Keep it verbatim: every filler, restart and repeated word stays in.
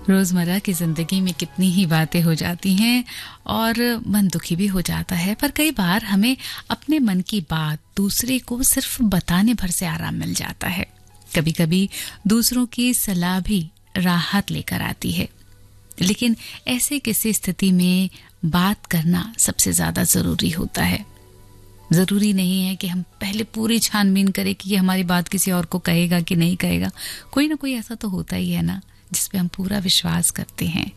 रोज़मर्रा की ज़िंदगी में कितनी ही बातें हो जाती हैं और मन दुखी भी हो जाता है, पर कई बार हमें अपने मन की बात दूसरे को सिर्फ बताने भर से आराम मिल जाता है। कभी कभी दूसरों की सलाह भी राहत लेकर आती है, लेकिन ऐसे किसी स्थिति में बात करना सबसे ज़्यादा ज़रूरी होता है। ज़रूरी नहीं है कि हम पहले पूरी छानबीन करें कि ये हमारी बात किसी और को कहेगा कि नहीं कहेगा। कोई ना कोई ऐसा तो होता ही है ना, जिस पे हम पूरा विश्वास करते हैं।